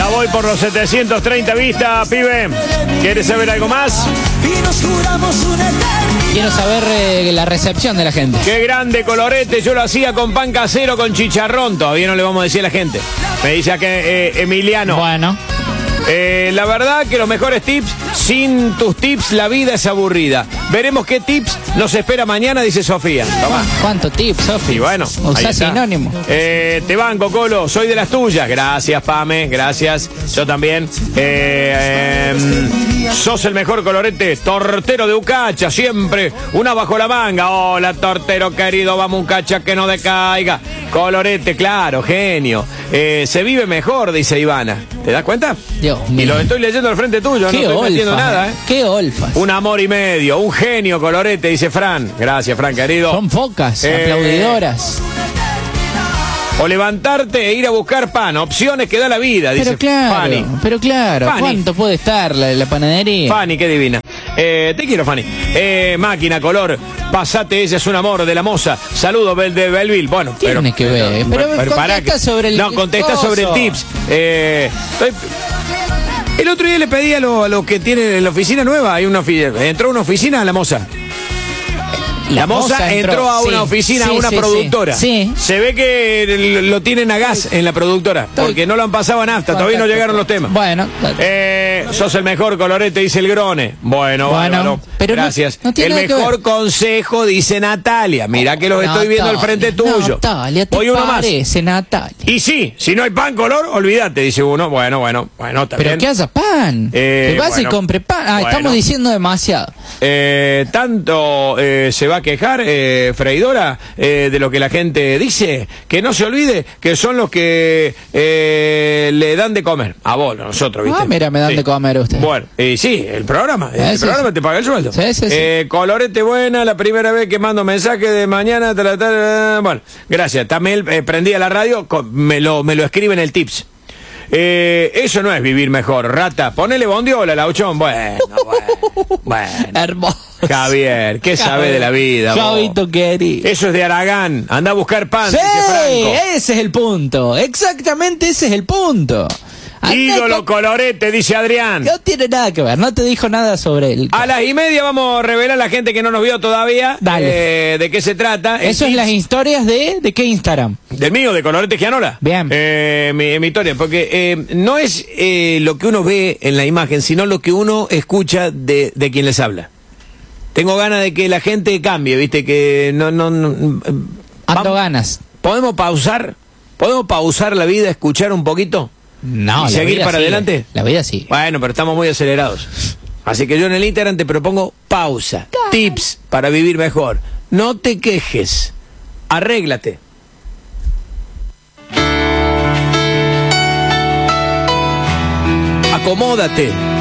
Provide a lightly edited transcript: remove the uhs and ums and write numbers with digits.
Ya voy por los 730 vistas, pibe. ¿Quieres saber algo más? Quiero saber la recepción de la gente. Qué grande Colorete, yo lo hacía con pan casero con chicharrón. Todavía no le vamos a decir a la gente. Me dice acá Emiliano. Bueno. La verdad que los mejores tips, sin tus tips la vida es aburrida. Veremos qué tips nos espera mañana, dice Sofía. Tomá. ¿Cuánto tips, Sofi? Y bueno, usá sinónimo. Te banco, Colo, soy de las tuyas. Gracias, Pame, gracias. Yo también. Sos el mejor, Colorete. Tortero de Ucacha, siempre una bajo la manga. Hola, tortero querido, vamos Ucacha, que no decaiga. Colorete, claro, genio. Se vive mejor, dice Ivana. ¿Te das cuenta? Dios mío. Y lo estoy leyendo al frente tuyo, no estoy metiendo nada, ¿eh? Qué olfas. Un amor y medio, un genio, Colorete, dice Fran. Gracias, Fran, querido. Son focas, aplaudidoras. O levantarte e ir a buscar pan. Opciones que da la vida, dice Fanny. Pero claro, Fanny. ¿Cuánto puede estar la panadería? Fanny, qué divina. Te quiero, Fanny. Máquina, color. Pasate, ella es un amor de la moza. Saludos, de Belville. Bueno, tiene que ver. Pero contesta sobre el contesta sobre el tips. El otro día le pedí a los que tienen la oficina nueva. Entró a una oficina a la moza. La moza entró a una oficina, a una productora. Sí. Se ve que lo tienen a gas en la productora, porque no lo han pasado a nafta, todavía no llegaron los temas. Bueno. Sos el mejor, Colorete, dice el Grone. Bueno, pero gracias. No el mejor consejo, dice Natalia. Mirá que los estoy viendo al frente tuyo. Natalia, hoy uno más. Natalia. Y sí, si no hay pan color, olvídate, dice uno. Bueno, también. Pero que haya pan. Que vaya y compre pan. Estamos diciendo demasiado. Tanto se va a quejar, Freidora, de lo que la gente dice, que no se olvide que son los que le dan de comer. A vos, a nosotros, ¿viste? Mira, me dan de comer usted. Bueno, sí, el programa te paga el sueldo. Sí. Colorete buena, la primera vez que mando mensaje de mañana. Bueno, gracias. También prendía la radio, me lo escribe en el tips. Eso no es vivir mejor, rata. Ponele bondiola, Lauchón. Bueno. Hermoso. Javier, ¿qué sabe de la vida? Javito querido. Eso es de Aragán. Anda a buscar pan, sí, dice Franco. Ese es el punto. Exactamente ese es el punto. Ídolo Colorete, dice Adrián. No tiene nada que ver, no te dijo nada sobre él. A las 1:30 vamos a revelar a la gente que no nos vio todavía. Dale. De qué se trata. Eso es las historias de qué Instagram. Del mío, de Colorete Gianola. Bien. Mi historia, porque no es lo que uno ve en la imagen, sino lo que uno escucha de quien les habla. Tengo ganas de que la gente cambie, ¿viste? Que no. Ando ganas. ¿Podemos pausar? ¿Podemos pausar la vida, escuchar un poquito? No, ¿Y seguir para adelante? La vida sí. Bueno, pero estamos muy acelerados. Así que yo en el Instagram te propongo pausa, tips para vivir mejor. No te quejes, arréglate. Acomódate.